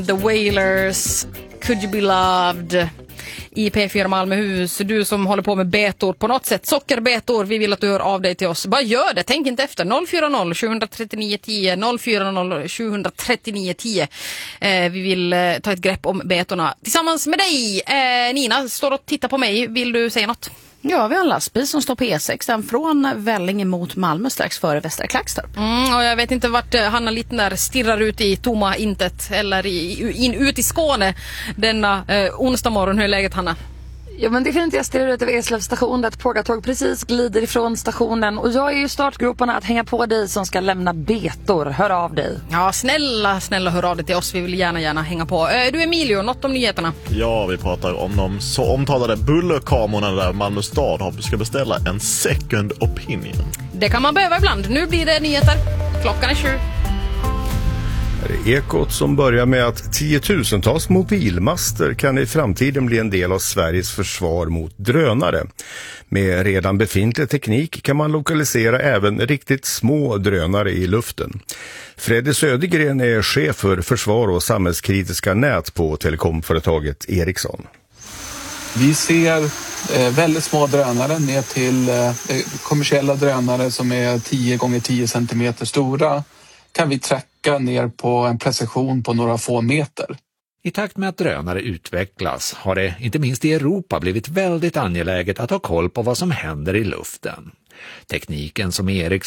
The Wailers, Could You Be Loved i P4 Malmöhus. Du som håller på med betor på något sätt, sockerbetor, vi vill att du hör av dig till oss. Bara gör det, tänk inte efter. 040 739 10 040 739 10. Vi vill ta ett grepp om betorna tillsammans med dig. Nina står och tittar på mig, vill du säga något? Ja, vi har en lastbil som står på E6 från Vällinge mot Malmö strax före Västra Klagstorp. Och jag vet inte vart Hanna Littner stirrar ut i tomma intet eller ut i Skåne denna onsdag morgon. Hur är läget, Hanna? Ja, men det fint, jag stirrar ut över Eslövs station där ett pågatåg precis glider ifrån stationen. Och jag är ju startgroparna att hänga på dig som ska lämna betor. Hör av dig. Ja, snälla hör av dig till oss. Vi vill gärna hänga på. Du Emilio, något om nyheterna? Ja, vi pratar om de så omtalade bullerkamerorna där Malmö stad ska beställa en second opinion. Det kan man behöva ibland. Nu blir det nyheter. Klockan är 7. Ekot som börjar med att tiotusentals mobilmaster kan i framtiden bli en del av Sveriges försvar mot drönare. Med redan befintlig teknik kan man lokalisera även riktigt små drönare i luften. Fredrik Södergren är chef för försvar och samhällskritiska nät på telekomföretaget Ericsson. Vi ser väldigt små drönare ner till kommersiella drönare som är 10 gånger 10 centimeter stora. Kan vi tracka ner på en precision på några få meter. I takt med att drönare utvecklas har det, inte minst i Europa, blivit väldigt angeläget att ha koll på vad som händer i luften. Tekniken som Ericsson